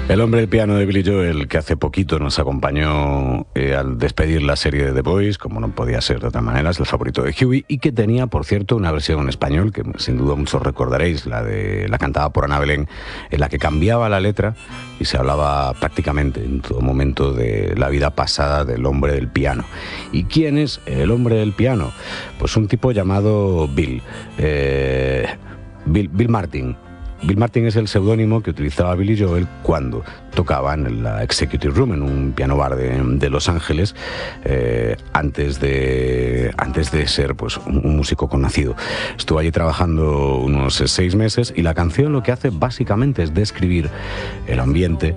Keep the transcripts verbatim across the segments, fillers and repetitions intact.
El hombre del piano de Billy Joel, que hace poquito nos acompañó eh, al despedir la serie de The Boys, como no podía ser de otra manera, es el favorito de Huey, y que tenía, por cierto, una versión en español, que sin duda muchos recordaréis, la de la cantada por Ana Belén, en la que cambiaba la letra y se hablaba prácticamente en todo momento de la vida pasada del hombre del piano. ¿Y quién es el hombre del piano? Pues un tipo llamado Bill, eh, Bill, Bill Martin. Bill Martin es el seudónimo que utilizaba Billy Joel cuando tocaban en la Executive Room, en un piano bar de, de Los Ángeles, eh, antes, de, antes de ser pues, un, un músico conocido. Estuvo allí trabajando unos seis meses y la canción lo que hace básicamente es describir el ambiente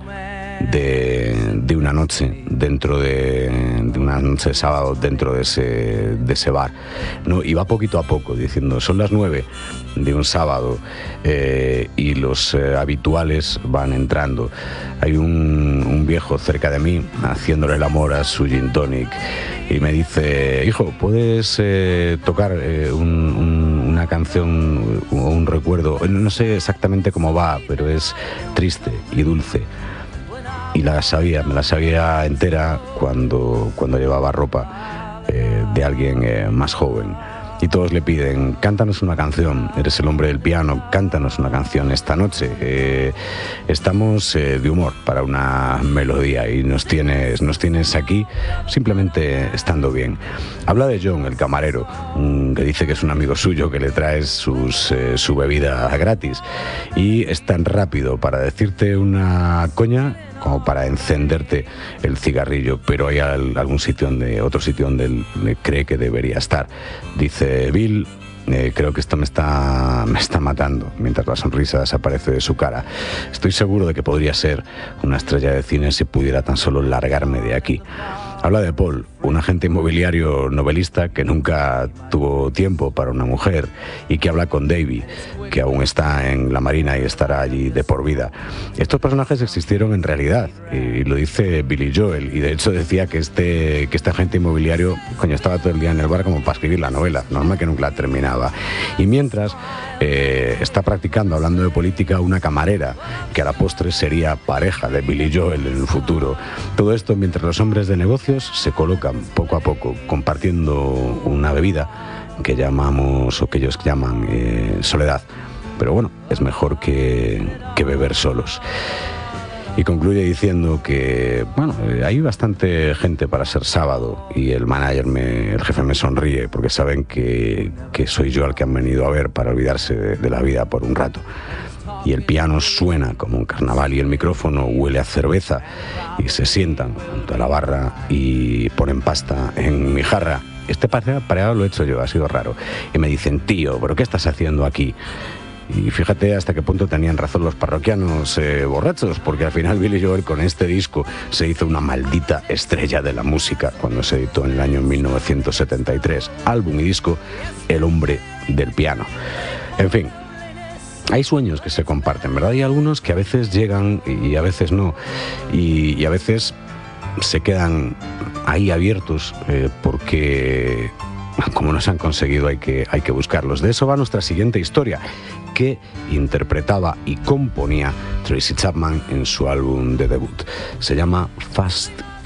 De, de una noche dentro de, de una noche de sábado dentro de ese, de ese bar, ¿no? Y va poquito a poco diciendo, son las nueve de un sábado eh, y los eh, habituales van entrando. Hay un, un viejo cerca de mí haciéndole el amor a su gin tonic y me dice, hijo, ¿puedes eh, tocar eh, un, un, una canción o un recuerdo? No sé exactamente cómo va, pero es triste y dulce. Y la sabía, me la sabía entera cuando, cuando llevaba ropa eh, de alguien eh, más joven. Y todos le piden, cántanos una canción, eres el hombre del piano, cántanos una canción esta noche. Eh, estamos eh, de humor para una melodía y nos tienes, nos tienes aquí simplemente estando bien. Habla de John, el camarero, um, que dice que es un amigo suyo que le trae sus, eh, su bebida gratis. Y es tan rápido para decirte una coña como para encenderte el cigarrillo, pero hay algún sitio donde, otro sitio donde él cree que debería estar. Dice Bill, eh, creo que esto me está, me está matando, mientras la sonrisa desaparece de su cara. Estoy seguro de que podría ser una estrella de cine si pudiera tan solo largarme de aquí. Habla de Paul, un agente inmobiliario novelista que nunca tuvo tiempo para una mujer y que habla con Davy, que aún está en la Marina y estará allí de por vida. Estos personajes existieron en realidad y lo dice Billy Joel, y de hecho decía que este, que este agente inmobiliario coño, estaba todo el día en el bar como para escribir la novela, normal que nunca la terminaba. Y mientras eh, está practicando, hablando de política, una camarera que a la postre sería pareja de Billy Joel en el futuro. Todo esto mientras los hombres de negocios se colocan poco a poco compartiendo una bebida que llamamos o que ellos llaman eh, soledad, pero bueno, es mejor que, que beber solos. Y concluye diciendo que bueno, eh, hay bastante gente para ser sábado y el manager, me, el jefe me sonríe porque saben que, que soy yo al que han venido a ver para olvidarse de, de la vida por un rato. Y el piano suena como un carnaval y el micrófono huele a cerveza y se sientan junto a la barra y ponen pasta en mi jarra. Este pareado lo he hecho yo, ha sido raro. Y me dicen, tío, ¿pero qué estás haciendo aquí? Y fíjate hasta qué punto tenían razón los parroquianos eh, borrachos, porque al final Billy Joel con este disco se hizo una maldita estrella de la música cuando se editó en el año mil novecientos setenta y tres. Álbum y disco El hombre del piano. En fin, hay sueños que se comparten, ¿verdad? Hay algunos que a veces llegan y a veces no. Y, y a veces se quedan ahí abiertos eh, porque como no se han conseguido hay que, hay que buscarlos. De eso va nuestra siguiente historia, que interpretaba y componía Tracy Chapman en su álbum de debut. Se llama Fast